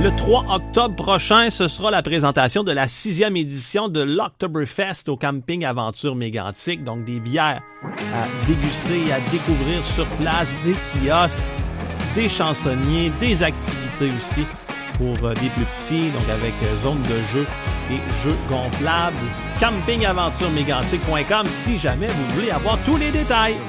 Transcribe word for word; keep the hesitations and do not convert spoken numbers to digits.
Le trois octobre prochain, ce sera la présentation de la sixième édition de l'Octoberfest au camping Aventure Mégantic. Donc, des bières à déguster et à découvrir sur place, des kiosques, des chansonniers, des activités aussi pour euh, des plus petits, donc avec euh, zone de jeu et jeux gonflables. camping aventure mégantic point com si jamais vous voulez avoir tous les détails.